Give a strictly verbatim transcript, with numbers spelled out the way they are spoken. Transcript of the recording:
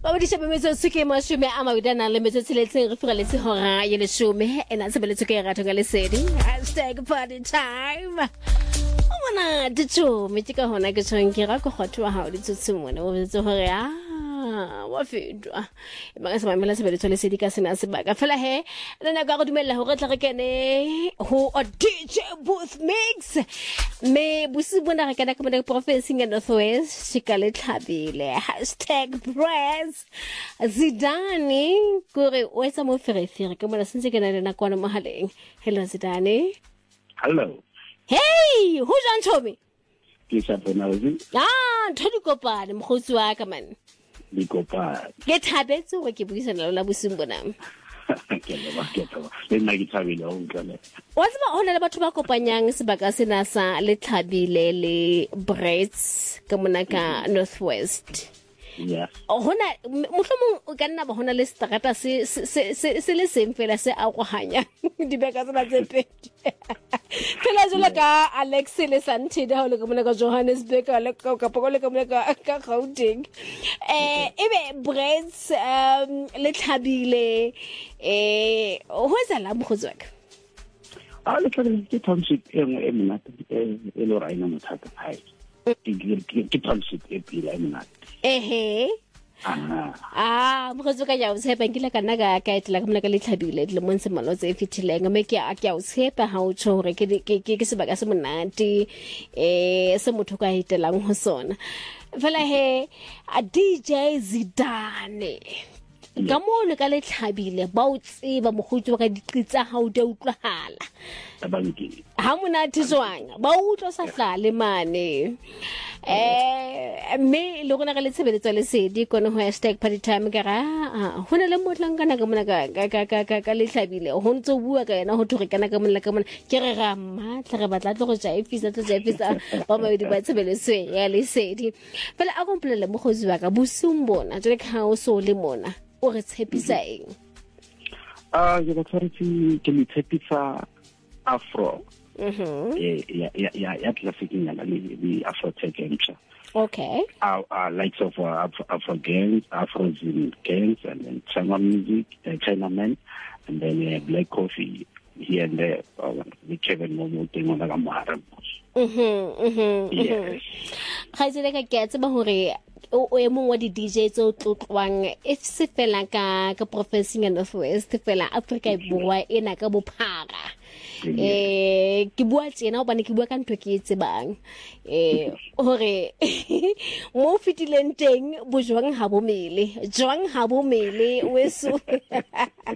Ba di shebe metso tsike mo shume ama widana le metso tsiletse re fira le tsihora ye le shume ena tsebele tsike ya ratho ga le sedi hashtag party time ona ditso metika hona ke tsonke ra go khotwa ha di tsutsumone o betse hore ah wa fedwa ba ka se mamela se beletso le sedi ka sena se baka fela he nna ka go dumella hore tla re kene ho a D J booth mix me busi bona re kana ka mo professing in Northwest shikale tlhabile hashtag press Zidane kore o etsa mo ferefere ke mona sentse ke na le nakwana mo haleng. Hello Zidane. Hello. Hey, who's on Tommy? Kisa Bonazi. Ah, Tony Kopane mkhotsi wa ka man. Di Kopane. Ke thabetse go ke buisana la bosumbo nam. Ke le ba ke taba. Le nna ke thabile ho ntlane. Wa tsaba hona le batho ba kopanyang sebaka sena sa le thabile le Brits ka mona ka Northwest. Yeah. Hona mohlomong o ka nna ba hona le strata se se se le seng fela se a go hanya di beka tsena tse pedi. Fela jole ka Alex le Santida ho le ka mona ka Johannesburg le ka ka poko le ka mona ka ka Gauteng. Eh ebe Brits um le thabile eh ho etsa la mogotswaka. Ah le thabile ke township e nngwe e monate e le raina mothata hai. Ke township e pila e monate. Ehe. Ah. Ah, mkhotso ka ya o tshepa ngile ka nna ka ka etla ka mona ka le thabile le monse malotse e fitileng me ke a ke a o tshepa ha o tshore ke ke ke se baka se monate eh se motho ka etelang ho sona fela he a D J Zidane ka mona ka le thabile ba o tseba mogotso ka diqitsa ha o di utlwahala Abanki. ha monate jwang ba utlwa sa hlale mane eh me lo gona ga le tshebeletso le sedi kone ho hashtag party time ka ra hona le motlang kana ka mona ka ka ka ka ka le tlhabile ho ntse bua ka yena ho thore kana ka mona ka mona ke re ga matla re batla tlo go ja ifisa tlo ja ifisa ba ma di ba tshebeletso ya le sedi fela a komplele mo go ziwa ka busumbona jole ka o so le mona o re tshepisa eng Ah je ba tsaretse ke le tshepisa Afro. Mhm. Yeah, yeah, yeah, yeah, classical and the Afro tech entry. Okay. Our, our likes of uh, Afro, Afro gangs, Afro gangs, and then China music, uh, China men, and then uh, Black Coffee here and there. Uh, the Kevin Momo thing on the Muharram. Mhm, mhm. Yes. Ga se le ka ke tseba hore o e mong wa di D J tso tlotlwang e se fela ka ka professing in Northwest fela Africa e bua ena ka bophara. Eh ke bua tsena o bane ke bua ka ntwe ke tsebang eh hore mo fitileng teng bo jwang ha bo mele jwang ha bo mele weso